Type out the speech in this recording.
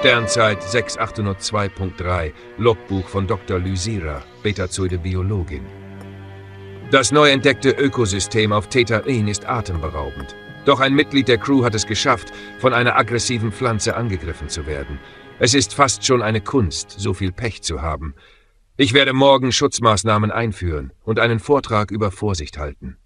Sternzeit 6802.3, Logbuch von Dr. Lysira, Betazoide Biologin. Das neu entdeckte Ökosystem auf Theta-In ist atemberaubend. Doch ein Mitglied der Crew hat es geschafft, von einer aggressiven Pflanze angegriffen zu werden. Es ist fast schon eine Kunst, so viel Pech zu haben. Ich werde morgen Schutzmaßnahmen einführen und einen Vortrag über Vorsicht halten.